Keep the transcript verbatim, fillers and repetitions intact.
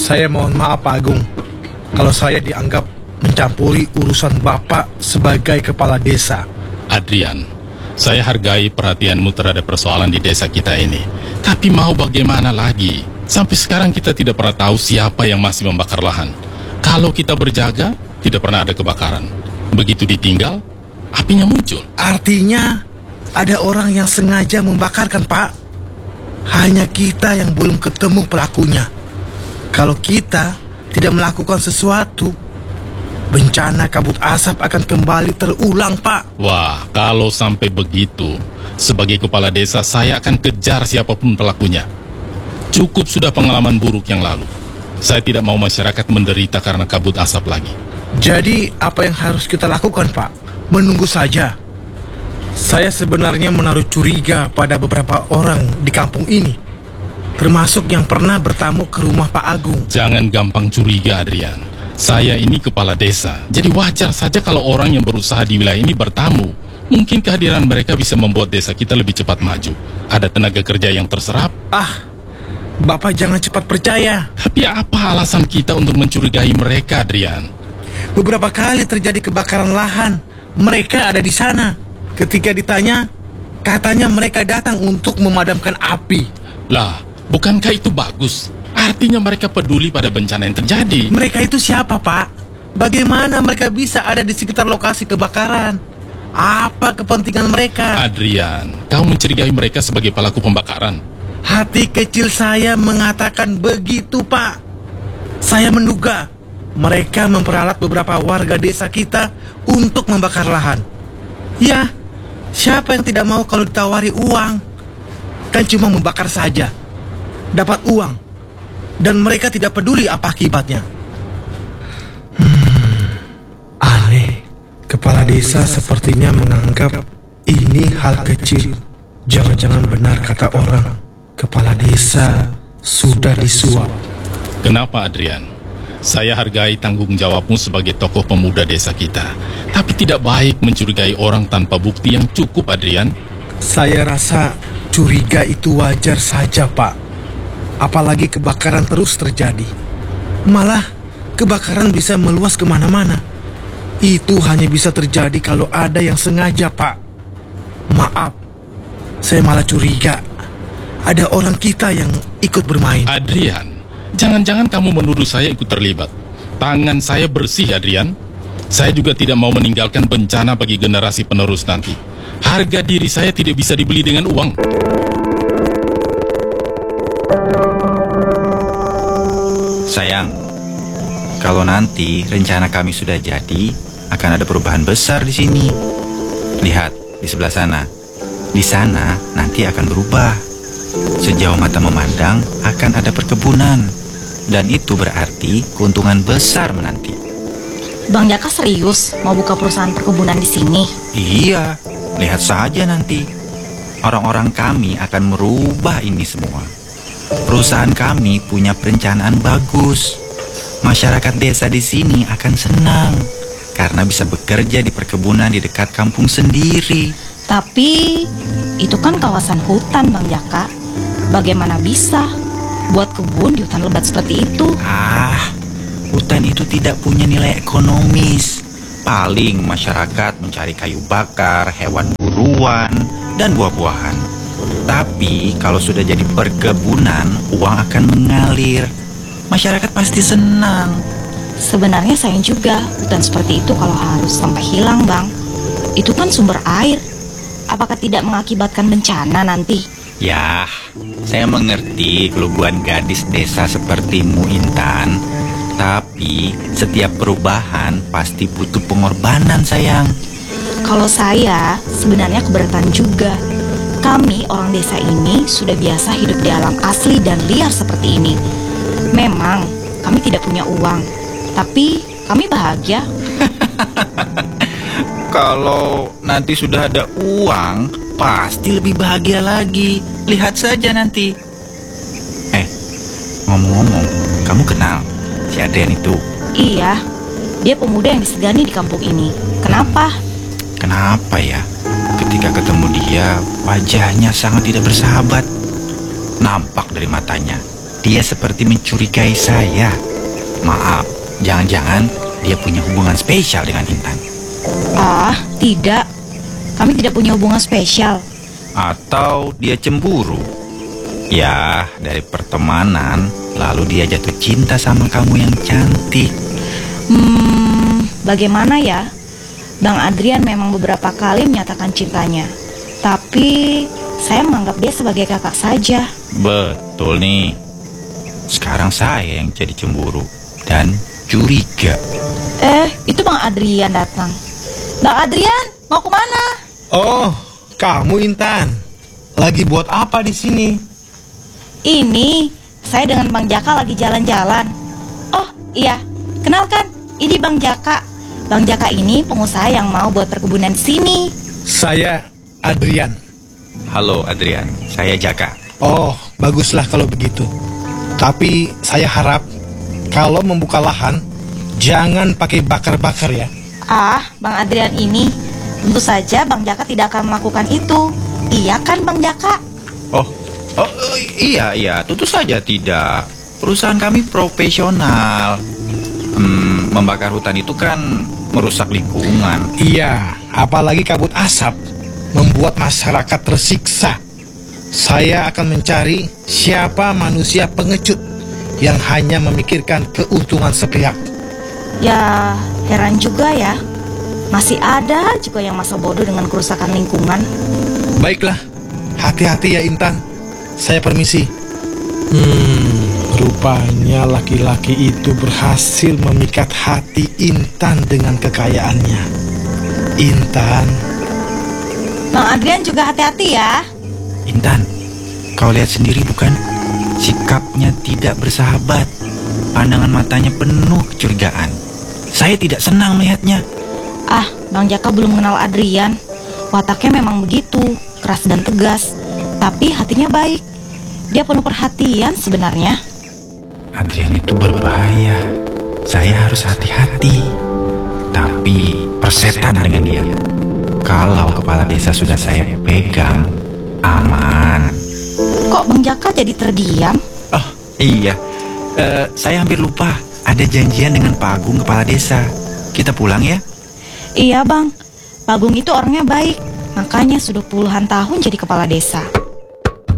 Saya mohon maaf Pak Agung kalau saya dianggap mencampuri urusan Bapak sebagai kepala desa. Adrian, saya hargai perhatianmu terhadap persoalan di desa kita ini. Tapi mau bagaimana lagi? Sampai sekarang kita tidak pernah tahu siapa yang masih membakar lahan. Kalau kita berjaga, tidak pernah ada kebakaran. Begitu ditinggal, apinya muncul. Artinya ada orang yang sengaja membakarkan, Pak. Hanya kita yang belum ketemu pelakunya. Kalau kita tidak melakukan sesuatu, bencana kabut asap akan kembali terulang, Pak. Wah, kalau sampai begitu, sebagai kepala desa saya akan kejar siapapun pelakunya. Cukup sudah pengalaman buruk yang lalu. Saya tidak mau masyarakat menderita karena kabut asap lagi. Jadi apa yang harus kita lakukan, Pak? Menunggu saja. Saya sebenarnya menaruh curiga pada beberapa orang di kampung ini, termasuk yang pernah bertamu ke rumah Pak Agung. Jangan gampang curiga, Adrian. Saya ini kepala desa, jadi wajar saja kalau orang yang berusaha di wilayah ini bertamu. Mungkin kehadiran mereka bisa membuat desa kita lebih cepat maju. Ada tenaga kerja yang terserap. Ah, Bapak jangan cepat percaya. Tapi apa alasan kita untuk mencurigai mereka, Adrian? Beberapa kali terjadi kebakaran lahan. Mereka ada di sana. Ketika ditanya, katanya mereka datang untuk memadamkan api. Lah, bukankah itu bagus? Artinya mereka peduli pada bencana yang terjadi. Mereka itu siapa, Pak? Bagaimana mereka bisa ada di sekitar lokasi kebakaran? Apa kepentingan mereka? Adrian, kau mencurigai mereka sebagai pelaku pembakaran. Hati kecil saya mengatakan begitu, Pak. Saya menduga mereka memperalat beberapa warga desa kita untuk membakar lahan. Ya, siapa yang tidak mau kalau ditawari uang? Kan cuma membakar saja, dapat uang, dan mereka tidak peduli apa akibatnya. Hmm, aneh. Kepala desa sepertinya menganggap ini hal kecil. Jangan-jangan benar kata orang, kepala desa sudah disuap. Kenapa, Adrian? Saya hargai tanggung jawabmu sebagai tokoh pemuda desa kita. Tapi tidak baik mencurigai orang tanpa bukti yang cukup, Adrian. Saya rasa curiga itu wajar saja, Pak. Apalagi kebakaran terus terjadi. Malah kebakaran bisa meluas kemana-mana. Itu hanya bisa terjadi kalau ada yang sengaja, Pak. Maaf, saya malah curiga ada orang kita yang ikut bermain. Adrian, jangan-jangan kamu menuduh saya ikut terlibat. Tangan saya bersih, Adrian. Saya juga tidak mau meninggalkan bencana bagi generasi penerus nanti. Harga diri saya tidak bisa dibeli dengan uang. Sayang, kalau nanti rencana kami sudah jadi, akan ada perubahan besar di sini. Lihat di sebelah sana. Di sana nanti akan berubah. Sejauh mata memandang akan ada perkebunan. Dan itu berarti keuntungan besar menanti. Bang Jaka serius mau buka perusahaan perkebunan di sini? Iya, lihat saja nanti. Orang-orang kami akan merubah ini semua. Perusahaan kami punya perencanaan bagus. Masyarakat desa di sini akan senang karena bisa bekerja di perkebunan di dekat kampung sendiri. Tapi itu kan kawasan hutan, Bang Jaka. Bagaimana bisa buat kebun di hutan lebat seperti itu? Ah, hutan itu tidak punya nilai ekonomis. Paling masyarakat mencari kayu bakar, hewan buruan, dan buah-buahan. Tapi kalau sudah jadi perkebunan, uang akan mengalir. Masyarakat pasti senang. Sebenarnya sayang juga hutan seperti itu kalau harus sampai hilang, Bang. Itu kan sumber air. Apakah tidak mengakibatkan bencana nanti? Ya, saya mengerti keluguan gadis desa sepertimu, Intan. Tapi setiap perubahan pasti butuh pengorbanan, sayang. Kalau saya sebenarnya keberatan juga. Kami orang desa ini sudah biasa hidup di alam asli dan liar seperti ini. Memang kami tidak punya uang, tapi kami bahagia. Kalau nanti sudah ada uang, pasti lebih bahagia lagi. Lihat saja nanti. Eh, ngomong-ngomong, kamu kenal si Adrian itu? Iya, dia pemuda yang disegani di kampung ini. Kenapa? Kenapa ya? Ketika ketemu dia, wajahnya sangat tidak bersahabat. Nampak dari matanya. dia seperti mencurigai saya. Maaf, jangan-jangan dia punya hubungan spesial dengan Intan. Ah, tidak. Kami tidak punya hubungan spesial. Atau dia cemburu. Ya, dari pertemanan, lalu dia jatuh cinta sama kamu yang cantik. Hmm, bagaimana ya? Bang Adrian memang beberapa kali menyatakan cintanya. Tapi saya menganggap dia sebagai kakak saja. Betul nih. Sekarang saya yang jadi cemburu dan curiga. Eh, itu Bang Adrian datang. Bang Adrian, mau kemana? Oh, kamu Intan. Lagi buat apa di sini? Ini, saya dengan Bang Jaka lagi jalan-jalan. Oh, iya. Kenalkan, ini Bang Jaka. Bang Jaka ini pengusaha yang mau buat perkebunan sini. Saya Adrian. Halo Adrian, saya Jaka. Oh, baguslah kalau begitu. Tapi saya harap kalau membuka lahan, jangan pakai bakar-bakar ya. Ah, Bang Adrian ini, tentu saja Bang Jaka tidak akan melakukan itu. Iya kan Bang Jaka? Oh, oh iya iya, tentu saja tidak. Perusahaan kami profesional. Hmm, membakar hutan itu kan merusak lingkungan. Iya, apalagi kabut asap membuat masyarakat tersiksa. Saya akan mencari siapa manusia pengecut yang hanya memikirkan keuntungan sepihak. Ya, heran juga ya. Masih ada juga yang masa bodoh dengan kerusakan lingkungan. Baiklah, hati-hati ya Intan. Saya permisi. Hmm, rupanya laki-laki itu berhasil memikat hati Intan dengan kekayaannya. Intan. Bang Adrian juga hati-hati ya. Intan, kau lihat sendiri bukan? Sikapnya tidak bersahabat. Pandangan matanya penuh kecurigaan. Saya tidak senang melihatnya. Ah, Bang Jaka belum kenal Adrian. Wataknya memang begitu, keras dan tegas. Tapi hatinya baik. Dia penuh perhatian sebenarnya. Adrian itu berbahaya. Saya harus hati-hati. Tapi persetan dengan dia. Kalau kepala desa sudah saya pegang, aman. Kok Bang Jaka jadi terdiam? Oh iya, uh, saya hampir lupa. Ada janjian dengan Pak Agung kepala desa. Kita pulang ya? Iya Bang, Pak Agung itu orangnya baik. Makanya sudah puluhan tahun jadi kepala desa.